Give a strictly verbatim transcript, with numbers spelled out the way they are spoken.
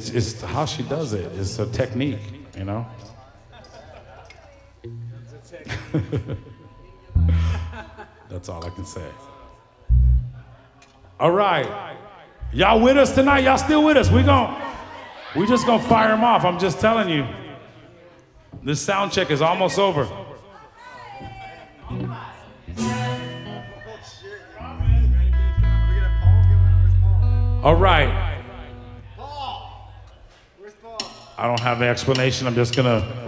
it's, it's how she does it. It's a technique, you know? That's all I can say. All right. Y'all with us tonight? Y'all still with us? We gon' we just gonna fire them off. I'm just telling you. This sound check is almost over. All right. I don't have an explanation. I'm just gonna